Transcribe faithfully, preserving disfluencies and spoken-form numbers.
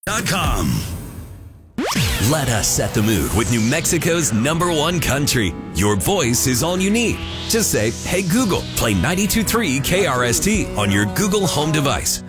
dot com. Let us set the mood with New Mexico's number one country. Your voice is all you need. Just say, hey Google, play ninety-two point three K R S T on your Google Home device.